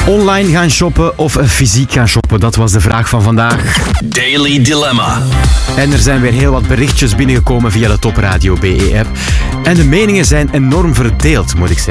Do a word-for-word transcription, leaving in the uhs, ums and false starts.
Online gaan shoppen of fysiek gaan shoppen? Dat was de vraag van vandaag. Daily Dilemma. En er zijn weer heel wat berichtjes binnengekomen via de Top Radio B E-app. En de meningen zijn enorm verdeeld, moet ik zeggen.